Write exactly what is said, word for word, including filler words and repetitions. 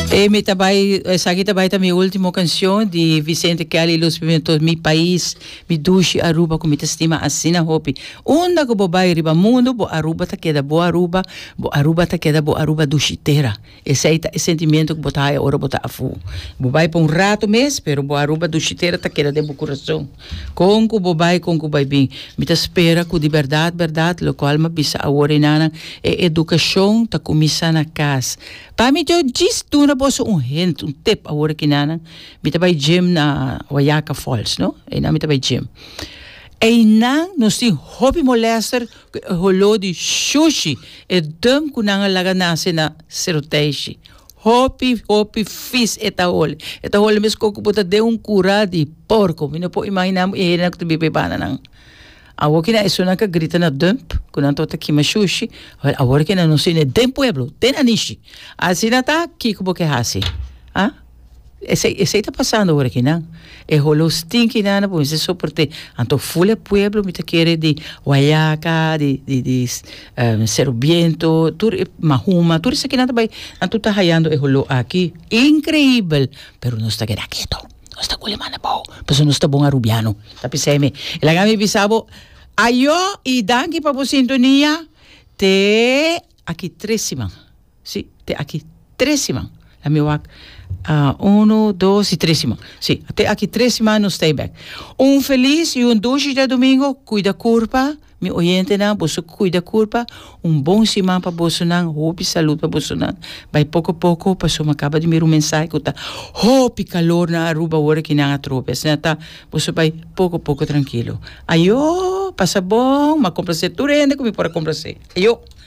E mi tabay, essa aqui tabay também a última canção de Vicente Kelly Los Pimentos, Mi País, Mi Dushi Aruba, como te estima assim na hopi. Onda que bobai riba mundo, bo Aruba ta queda bo Aruba, bo Aruba ta queda bo Aruba dushitera. Esse é o sentimento que botai ora botar afu. Bobai por um rato mês, pero bo Aruba dushitera ta queda de bo coração. Com que bobai, com que bobai bem. Mi ta espera que de verdade, verdade, lo qual ma bisa a orinana é educação ta comissa na casa. Para mim, eu disse tu na boso um hint, um tip a hora que nana, mi tabay gym na Wayaka Falls, no? E na mi tabay gym. E na, nos ting hobby molester, holo di sushi, e dum kunanga laga nase na seroteishi. Hobby, hobby, fish eta hole. Eta hole mes koko puta de um cura de porco. Mi no po imaginam e na kutu bibebana nang. Agora que na isso na que grita na dump, quando eu tô aqui mas sushi, agora que na não sei nem dem pueblo, tem anishi. Assim na tá que como que é assim, ah? Esse esse tá passando agora que não. É rolo stinky na na bom, isso suporte. Anto full pueblo me te quer de Wayaka, de de de um, Serviento, tur Mahuma, tur isso aqui nada vai, anto tá raiando é rolo aqui, incrível, pero não está queda quieto. Não está com mana pau, pero não está bom arubiano. Tá pensei-me. Ela gami bisabo ayo e danke para você sintonia te aqui três semanas. Sim, te aqui três semanas. La meu uh, um, dois e três semanas. Sim, até aqui três semanas no stay back. Um feliz e um doce de domingo. Cuida curpa. Mi oyente na, você cuida curpa. Um bom semana para você na. Hope saúde para você na. Vai pouco a pouco, passou uma acaba de mir um mensagem que tá. Hope calor na Aruba hora que não há tropas. Né, tá? Você vai pouco a pouco tranquilo. Ayo, passa bom. Mas compra-se tudo ainda como para comprar-se. Ayo.